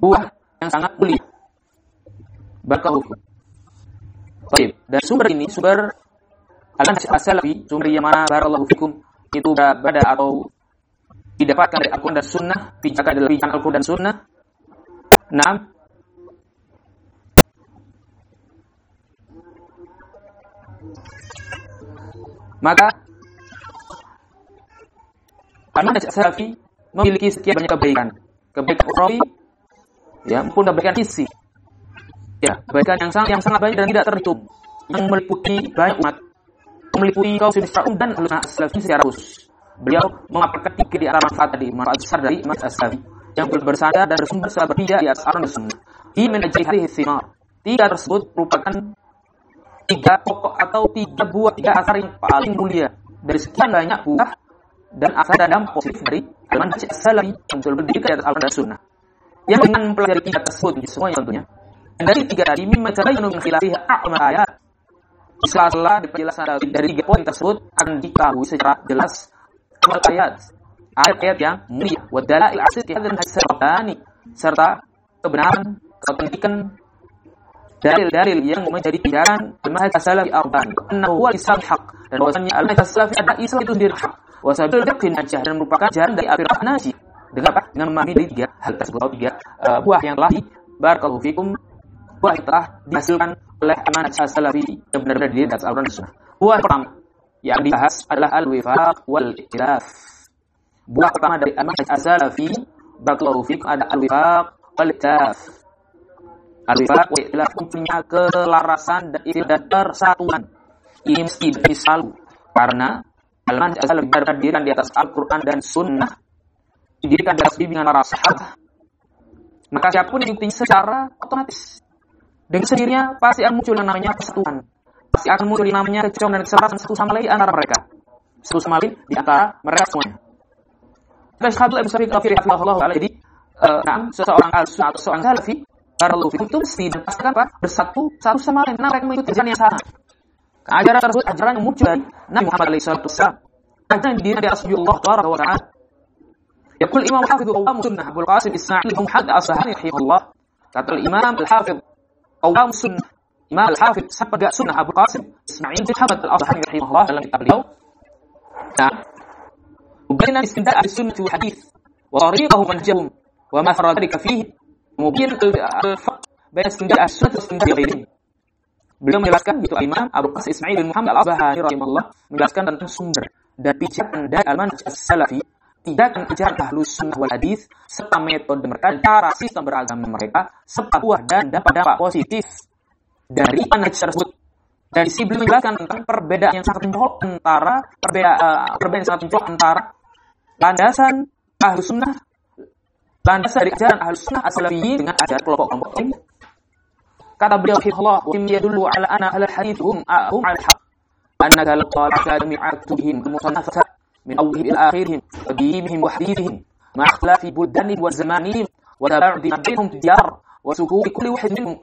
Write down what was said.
buah yang sangat mulia. Barakallahu fikum. Baik, dan sumber ini sumber al-manhaj as-salafi, sumber yang mana barakallahu fikum itu berada atau didapatkan dari Al-Quran dan Sunnah, pijakan dari Al-Quran dan Sunnah. Nah, maka al-manhaj as-salafi memiliki sekian banyak kebaikan ukhrawi, ya, maupun kebaikan hissi. Ya, kebaikan yang sangat banyak dan tidak terhitung, yang meliputi banyak umat, meliputi kaum secara umum dan al-manhaj as-salafi secara khusus. Beliau memaparkan tiga di antara manfaat tadi, manfaat besar dari manhaj as-salafi yang bersandar dan bersumber secara berpijak di atas Al-Quran dan Sunnah. Di menajih hadhihi thimar. Tiga tersebut merupakan tiga pokok atau tiga buah, tiga asar yang paling mulia dari sekian banyak buah dan asar dan dampak positif dari al-manhaj as-salafi yang berdiri di atas Al-Quran dan Sunnah. Yang dengan mempelajari tiga tersebut semuanya tentunya. Dan dari tiga tadi mimma tabayyana min khilafiha a'mal ayat. Setelah penjelasan dari tiga poin tersebut akan diketahui secara jelas ayat-ayat yang mulia wa dalail asli hadzal hadis serta kebenaran, keautentikan dalil-dalil yang menjadi pijakan al-manhaj as-salafi arba'an annahu huwa lisan haq, dan bahwasanya al-manhaj as-salafi ada Islam itu sendiri hak, wa sabil yaqin najah, dan merupakan jalan dari akhir naji dengan apa? Dengan memahami dari tiga hal tersebut, tiga buah yang telah barakallahu fikum, buah yang telah dihasilkan oleh al-manhaj as-salafi yang benar-benar diri atas Al-Quran dan Sunnah. Buah pertama yang dibahas adalah al-wifaq wal ikhtilaf. Buah pertama dari al-manhaj as-salafi barakallahu fikum ada al-wifaq wal ikhtilaf. Al-wifaq wal ikhtilaf mempunyai kelarasan dan persatuan. Ini mesti selalu karena al-manhaj as-salafi berdiri di atas Al-Quran dan Sunnah, didirikan di atas bimbingan para sahabat. Maka siapapun yang mengikuti secara otomatis dengan sendirinya pasti akan muncul yang namanya persatuan. Pasti akan muncul yang namanya kecondongan dan keselarasan satu sama lain antara mereka. Satu sama lain di antara mereka semuanya. Terus Abdullah bin Sa'id al-Khudri radhiyallahu anhu, jadi seseorang al-sunnah atau seorang salafi barakallahu fikum itu mesti dan pasti apa? Bersatu satu sama lain karena mereka mengikuti ajaran yang sama. Ajaran tersebut ajaran yang muncul dari Nabi Muhammad SAW. Ajaran yang didirikan di atas Allah tabaraka wa ta'ala. Yaqul Imam al-Hafidz Qawam Sunnah Abdul Qasim Isma'il bin Muhammad al-Asbahani rahimahullah. Kata Imam al-Hafidz Qawam Sunnah, Imam al-Hafidz Sabda Sunnah Abdul Qasim Isma'il bin Muhammad al-Asbahani rahimahullah dalam kitab beliau. Nah, مبينا استمداد السنة والحديث وطريقه منهجهم وما فرد ذلك فيه مبين الفرق بين استمداد السنة واستمداد غيره. Beliau menjelaskan itu Imam Abu Qasim Ismail bin Muhammad al-Asbahani rahimahullah menjelaskan tentang sumber dan pijakan dari al-manhaj as-salafi, pijakan ajaran ahlus sunnah wal hadis serta metode mereka, cara sistem beragama mereka, serta buah dan dampak positif dari manhaj tersebut. Dan sini beliau menjelaskan tentang perbedaan yang sangat mencolok antara landasan ahlus sunnah, landasan dari ajaran ahlus sunnah as-salafiyyin dengan ajaran kelompok-kelompok lain. Kata beliau rahimahullah, wa im yadullu ala anna ahlul hadits hum ala al-haq annaka laqala jami'atihim musannafata min awwalihim ila akhirihim wa dinihim wa hadithihim ma ikhtilafi buldanihim wa zamanihim wa tabarudi bainahum diyar wa sukuki kulli wahid minhum